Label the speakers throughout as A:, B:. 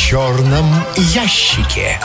A: черном ящике.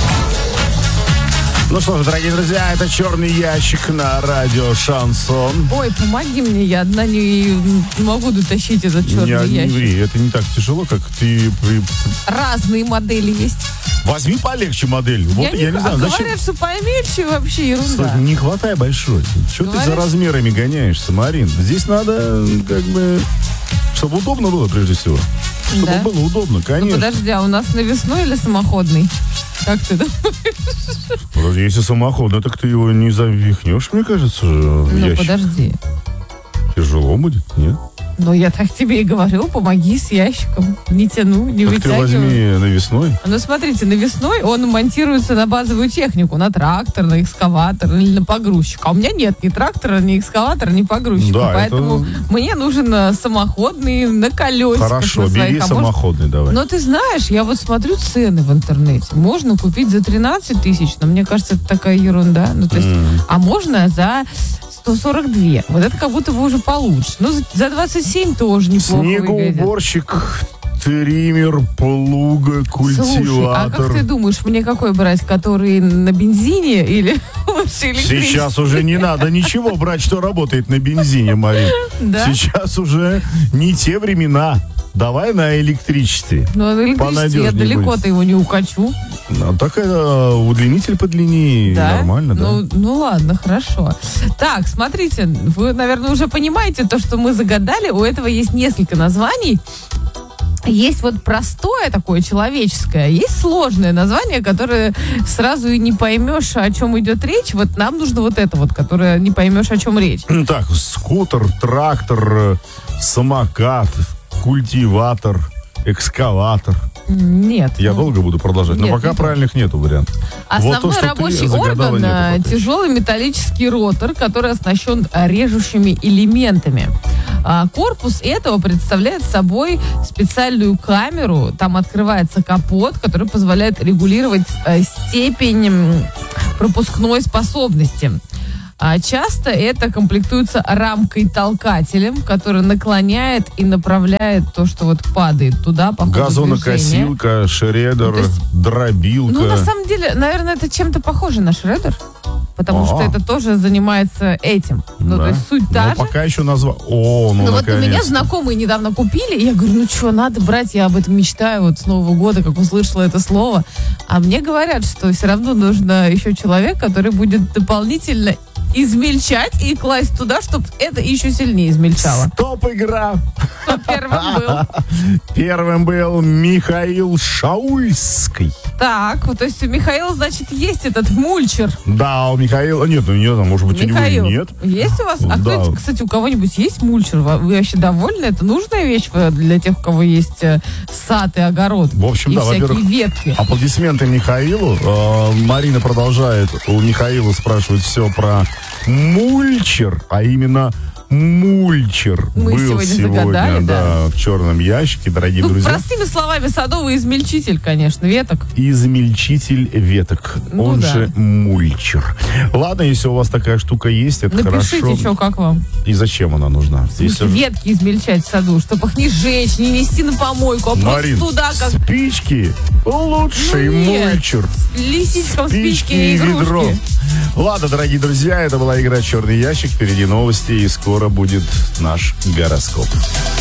B: Ну что ж, дорогие друзья, это «Черный ящик» на радио «Шансон».
C: Ой, помоги мне, я одна не могу дотащить этот черный
B: Не
C: ящик.
B: ври, это не так тяжело, как ты...
C: Разные модели есть.
B: Возьми полегче модель. Вот я не знаю, зачем...
C: Говорят, что помельче вообще ерунда.
B: Слушай, не хватай большой. Чего ты за
C: Говоришь?
B: размерами гоняешься, Марин? Здесь надо, как бы, чтобы удобно было, прежде всего. Чтобы
C: Да?
B: было удобно,
C: Ну,
B: конечно.
C: подожди, а у нас навесной или самоходный? Как ты думаешь?
B: Подожди, если самоходный, так ты его не завихнешь, мне кажется, в
C: Ну,
B: ящик.
C: подожди.
B: Тяжело будет, нет?
C: Ну, я так тебе и говорю, помоги с ящиком. Не тяну, не
B: Так ты
C: вытягиваю.
B: возьми навесной.
C: Ну, смотрите, навесной он монтируется на базовую технику, на трактор, на экскаватор или на погрузчик. А у меня нет ни трактора, ни экскаватора, ни погрузчика.
B: Да,
C: поэтому мне нужен самоходный на колесиках.
B: Хорошо,
C: на своих.
B: бери самоходный давай.
C: Но ты знаешь, я вот смотрю цены в интернете. Можно купить за 13 тысяч, но мне кажется, это такая ерунда. Ну, то есть, а можно за 142. Вот это как будто бы уже получше. Ну, за 27 тоже неплохо выглядит.
B: Снегоуборщик, триммер, плуга,
C: Слушай, а
B: культиватор.
C: как ты думаешь, мне какой брать, который на бензине или лучше электрический?
B: Сейчас уже не надо ничего брать, что работает на бензине, Марин.
C: Да?
B: Сейчас уже не те времена. Давай на электричестве.
C: Ну, на электричестве я
B: Понадежнее
C: далеко-то
B: будет.
C: его не укачу.
B: Ну, так это удлинитель подлиннее,
C: Да?
B: нормально, да?
C: Ну ладно, хорошо. Так, смотрите, вы, наверное, уже понимаете то, что мы загадали. У этого есть несколько названий. Есть вот простое такое, человеческое, есть сложное название, которое сразу и не поймешь, о чем идет речь. Вот нам нужно вот это вот, которое не поймешь, о чем речь.
B: Так, скутер, трактор, самокат, культиватор, экскаватор.
C: Нет.
B: Я
C: ну,
B: долго буду продолжать, но
C: нет,
B: пока
C: не
B: правильных нету вариантов. Вот то,
C: Основной
B: что ты
C: рабочий
B: загадала,
C: орган
B: нету пока.
C: тяжелый металлический ротор, который оснащен режущими элементами. Корпус этого представляет собой специальную камеру. Там открывается капот, который позволяет регулировать степень пропускной способности. Часто это комплектуется рамкой-толкателем, который наклоняет и направляет то, что вот падает туда по ходу движения.
B: Газонокосилка, шредер,
C: То есть,
B: дробилка.
C: Ну, на самом деле, наверное, это чем-то похоже на шредер. Потому что
B: А.
C: это тоже занимается этим. Ну,
B: Да.
C: то есть суть та же.
B: пока еще назвал. О, ну,
C: Ну вот у меня
B: наконец-то.
C: знакомые недавно купили, и я говорю, ну что, надо брать, я об этом мечтаю вот с Нового года, как услышала это слово. А мне говорят, что все равно нужно еще человек, который будет дополнительно измельчать и класть туда, чтобы это еще сильнее измельчало.
B: Топ-игра.
C: Кто первым был.
B: Первым был Михаил Шаульский.
C: Так, вот, то есть у Михаила, значит, есть этот мульчер.
B: Да, у Михаила... Нет, у нее там, может быть,
C: Михаил,
B: у него нет.
C: есть у вас? А
B: Да.
C: кто, кстати, у кого-нибудь есть мульчер? Вы вообще довольны? Это нужная вещь для тех, у кого есть сад и огород?
B: В общем,
C: и
B: да,
C: всякие
B: во-первых,
C: ветки.
B: аплодисменты Михаилу. Марина продолжает у Михаила спрашивать все про мульчер, а именно мульчер
C: Мы
B: был
C: сегодня загадали,
B: да, в черном ящике, дорогие
C: Ну,
B: друзья.
C: простыми словами, садовый измельчитель, конечно, веток.
B: Измельчитель веток,
C: Ну
B: он
C: да.
B: же мульчер. Ладно, если у вас такая штука есть, это
C: Напишите,
B: хорошо.
C: что, как вам.
B: И зачем она нужна? Если...
C: Ветки измельчать в саду, чтобы их не сжечь, не нести на помойку, а
B: Марин,
C: просто туда, как
B: спички лучший
C: Ну, нет.
B: мульчер.
C: лисичкам спички
B: Спички
C: и
B: и
C: игрушки.
B: ведро. Ладно, дорогие друзья, это была игра «Черный ящик». Впереди новости, и скоро будет наш гороскоп.